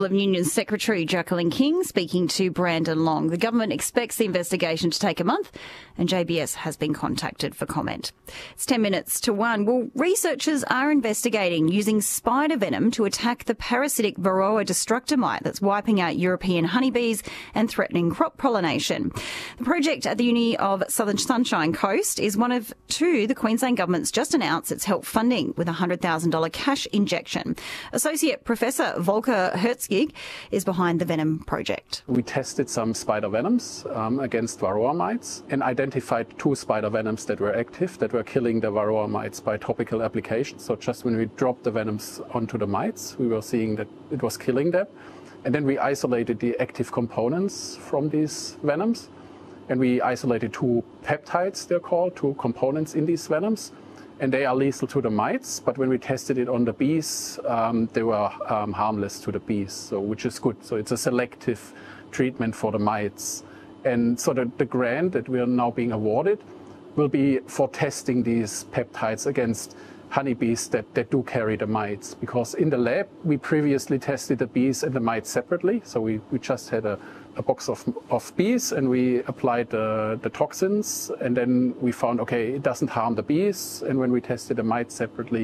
of Union Secretary Jacqueline King speaking to Brandon Long. The government expects the investigation to take a month, and JBS has been contacted for comment. It's 10 minutes to 1. Well, researchers are investigating using spider venom to attack the parasitic Varroa destructor mite that's wiping out European honeybees and threatening crop pollination. The project at the Uni of Southern Sunshine Coast is one of two the Queensland government's just announced its help funding with a $100,000 cash injection. Associate Professor Volker Herzig is behind the Venom project. We tested some spider venoms against Varroa mites and identified 2 spider venoms that were active, that were killing the Varroa mites by topical application. So just when we dropped the venoms onto the mites, we were seeing that it was killing them. And then we isolated the active components from these venoms. And we isolated 2 peptides, they're called, 2 components in these venoms. And they are lethal to the mites, but when we tested it on the bees, they were harmless to the bees, so which is good. So it's a selective treatment for the mites. And so the grant that we are now being awarded will be for testing these peptides against honeybees that do carry the mites. Because in the lab, we previously tested the bees and the mites separately. So we just had a box of bees and we applied the toxins, and then we found, okay, it doesn't harm the bees. And when we tested the mites separately,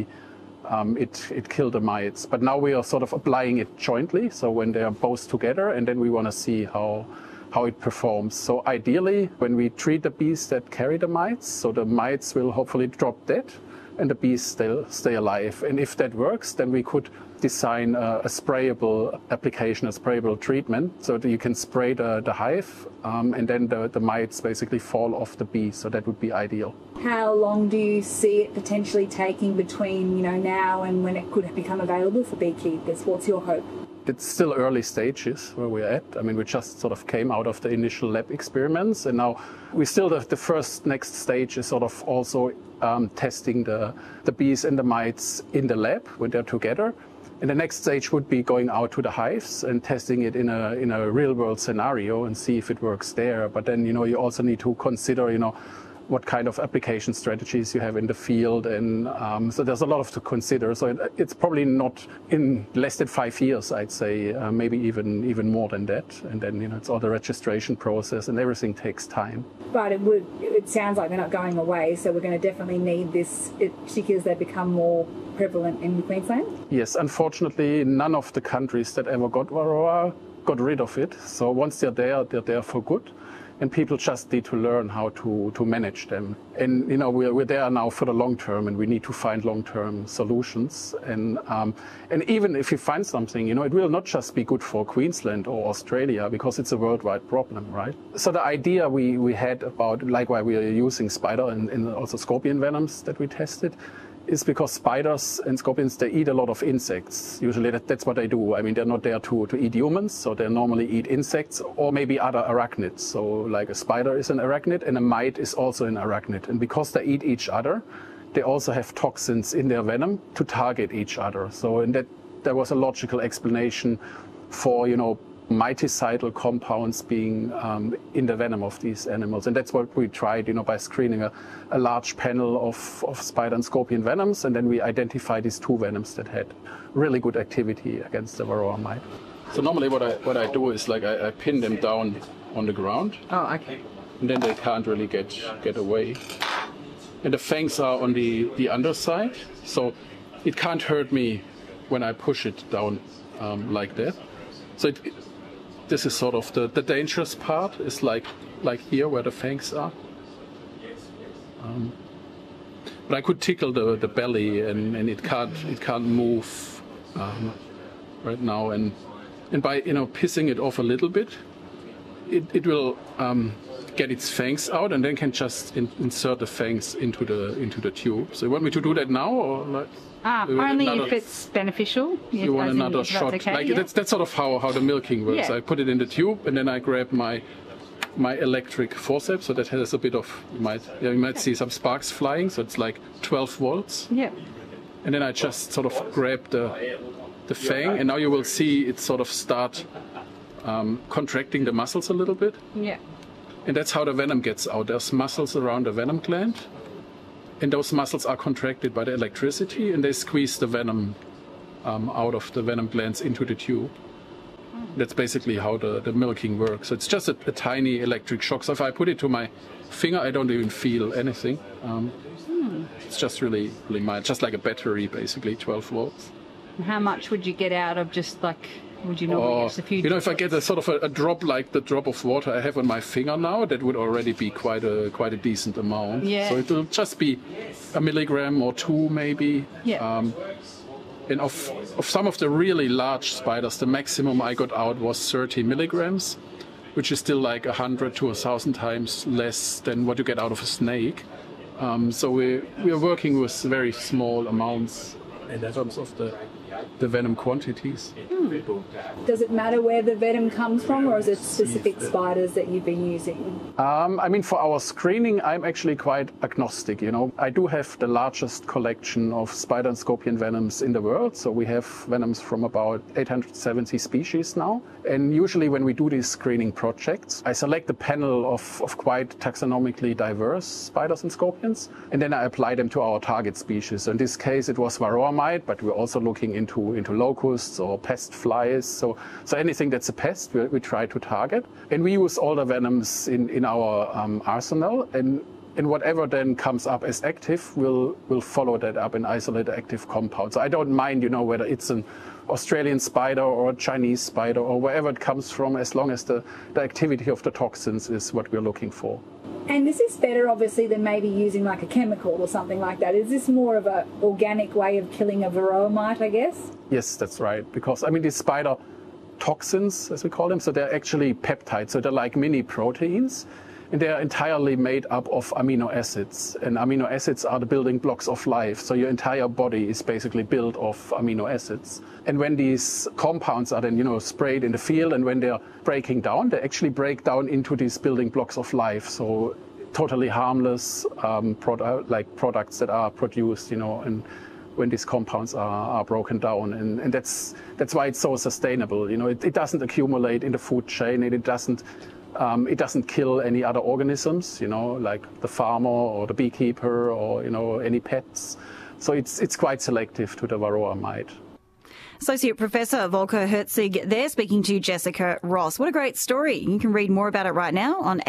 it killed the mites. But now we are sort of applying it jointly. So when they are both together, and then we want to see how it performs. So ideally, when we treat the bees that carry the mites, so the mites will hopefully drop dead and the bees still stay alive. And if that works, then we could design a sprayable application, a sprayable treatment, so that you can spray the hive and then the mites basically fall off the bee. So that would be ideal. How long do you see it potentially taking between now and when it could become available for beekeepers? What's your hope? It's still early stages where we're at. I mean, we just sort of came out of the initial lab experiments, and now we still the first next stage is sort of also testing the bees and the mites in the lab when they're together. And the next stage would be going out to the hives and testing it in a real world scenario and see if it works there. But then, you also need to consider, what kind of application strategies you have in the field. And so there's a lot to consider. So it's probably not in less than 5 years, I'd say, maybe even more than that. And then, it's all the registration process and everything takes time. But it sounds like they're not going away. So we're going to definitely need this, particularly as they become more prevalent in Queensland? Yes, unfortunately, none of the countries that ever got Varroa got rid of it. So once they're there for good. And people just need to learn how to manage them. And, we're there now for the long term, and we need to find long-term solutions. And even if you find something, it will not just be good for Queensland or Australia, because it's a worldwide problem, right? So the idea we had about, like why we are using spider and also scorpion venoms that we tested, is because spiders and scorpions, they eat a lot of insects. Usually that's what they do. I mean, they're not there to eat humans, so they normally eat insects or maybe other arachnids. So like a spider is an arachnid and a mite is also an arachnid. And because they eat each other, they also have toxins in their venom to target each other. So there was a logical explanation for, miticidal compounds being in the venom of these animals. And that's what we tried, by screening a large panel of spider and scorpion venoms. And then we identified these 2 venoms that had really good activity against the Varroa mite. So normally what I do is I pin them down on the ground. Oh, okay. And then they can't really get away. And the fangs are on the underside. So it can't hurt me when I push it down like that. So this is sort of the dangerous part, is like here where the fangs are. But I could tickle the belly, and it can't move right now. And by pissing it off a little bit, it will get its fangs out, and then can just insert the fangs into the tube. So you want me to do that now, or only if it's beneficial. You want another shot? Okay, that's sort of how the milking works. Yeah. I put it in the tube, and then I grab my electric forceps, so that has a bit of, you might see some sparks flying. So it's like 12 volts. Yeah. And then I just sort of grab the fang, and now you will see it sort of start contracting the muscles a little bit. Yeah. And that's how the venom gets out. There's muscles around the venom gland, and those muscles are contracted by the electricity, and they squeeze the venom out of the venom glands into the tube. That's basically how the milking works. So it's just a tiny electric shock. So if I put it to my finger, I don't even feel anything. It's just really, really mild, just like a battery, basically, 12 volts. And how much would you get out of just like, would you normally get just a few drops? If I get a sort of a drop like the drop of water I have on my finger now, that would already be quite a decent amount. Yeah. So it'll just be a milligram or 2 maybe. Yeah. And of some of the really large spiders, the maximum I got out was 30 milligrams, which is still like 100 to 1,000 times less than what you get out of a snake. So we are working with very small amounts in terms of the venom quantities. Does it matter where the venom comes from, or is it specific spiders that you've been using? For our screening, I'm actually quite agnostic. I do have the largest collection of spider and scorpion venoms in the world. So we have venoms from about 870 species now. And usually when we do these screening projects, I select a panel of quite taxonomically diverse spiders and scorpions, and then I apply them to our target species. In this case, it was varroa mite, but we're also looking into locusts or pest flies. So anything that's a pest, we try to target. And we use all the venoms in our arsenal. And whatever then comes up as active, we'll follow that up and isolate the active compound. So I don't mind, whether it's an Australian spider or a Chinese spider or wherever it comes from, as long as the activity of the toxins is what we're looking for. And this is better, obviously, than maybe using like a chemical or something like that. Is this more of an organic way of killing a varroa mite, I guess? Yes, that's right. Because, these spider toxins, as we call them, so they're actually peptides. So they're like mini proteins. And they are entirely made up of amino acids. And amino acids are the building blocks of life. So your entire body is basically built of amino acids. And when these compounds are then, sprayed in the field, and when they're breaking down, they actually break down into these building blocks of life. So totally harmless products that are produced, and when these compounds are broken down. And that's why it's so sustainable. It doesn't accumulate in the food chain, and it doesn't kill any other organisms, like the farmer or the beekeeper or, any pets. So it's quite selective to the varroa mite. Associate Professor Volker Herzig there, speaking to Jessica Ross. What a great story. You can read more about it right now on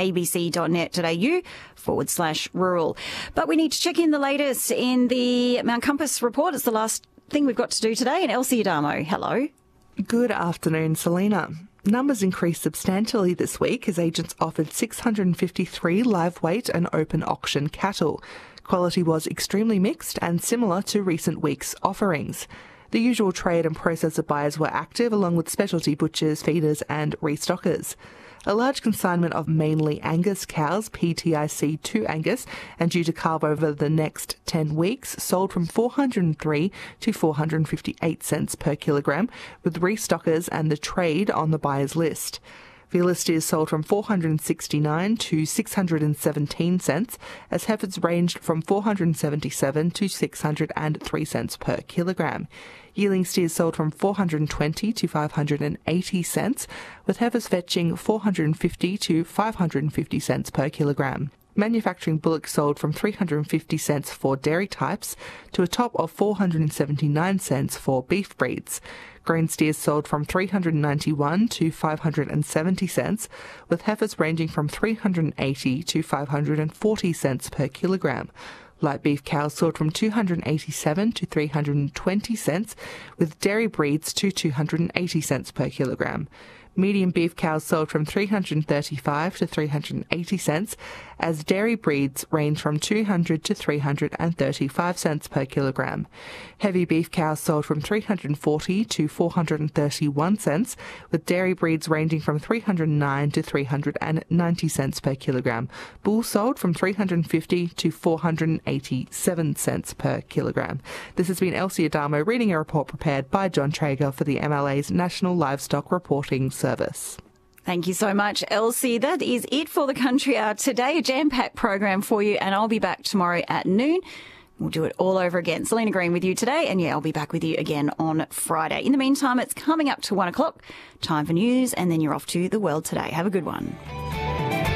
abc.net.au/rural. But we need to check in the latest in the Mount Compass report. It's the last thing we've got to do today. And Elsie Adamo, hello. Good afternoon, Selena. Numbers increased substantially this week as agents offered 653 live weight and open auction cattle. Quality was extremely mixed and similar to recent weeks' offerings. The usual trade and processor buyers were active, along with specialty butchers, feeders and restockers. A large consignment of mainly Angus cows, PTIC 2 Angus, and due to calve over the next 10 weeks, sold from 403 to 458 cents per kilogram, with restockers and the trade on the buyer's list. Veal steers sold from 469 to 617 cents, as heifers ranged from 477 to 603 cents per kilogram. Yearling steers sold from 420 to 580 cents, with heifers fetching 450 to 550 cents per kilogram. Manufacturing bullocks sold from 350 cents for dairy types to a top of 479 cents for beef breeds. Grain steers sold from 391 to 570 cents, with heifers ranging from 380 to 540 cents per kilogram. Light beef cows sold from 287 to 320 cents, with dairy breeds to 280 cents per kilogram. Medium beef cows sold from 335 to 380 cents, as dairy breeds range from 200 to 335 cents per kilogram. Heavy beef cows sold from 340 to 431 cents, with dairy breeds ranging from 309 to 390 cents per kilogram. Bull sold from 350 to 487 cents per kilogram. This has been Elsie Adamo reading a report prepared by John Traeger for the MLA's National Livestock Reporting Service. Thank you so much, Elsie. That is it for the Country Hour today. A jam-packed program for you, and I'll be back tomorrow at noon. We'll do it all over again. Selena Green with you today, and I'll be back with you again on Friday. In the meantime, it's coming up to 1 o'clock. Time for news, and then you're off to The World Today. Have a good one.